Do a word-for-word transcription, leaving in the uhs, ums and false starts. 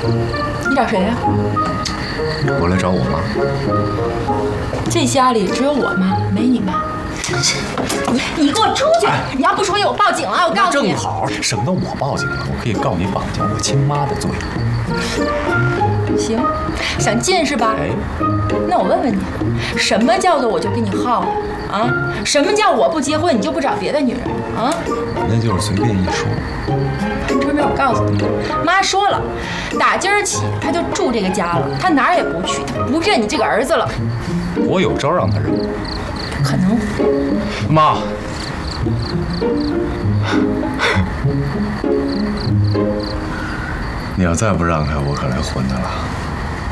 你找谁呀？ 我来找我妈。 这家里只有我妈，没你妈。你你给我出去！你要不出去，我报警了！我告诉你。 正好，省得我报警了，我可以告你绑架我亲妈的罪。 行，想进是吧？ 哎， 那我问问你，什么叫做我就给你耗了啊？什么叫我不结婚你就不找别的女人啊？ 那就是随便一说。 春梅，我告诉你，妈说了，打今儿起她就住这个家了，她哪儿也不去，她不认你这个儿子了。 我有招让她认。 不可能。 妈。你要再不让开，我可来混他了。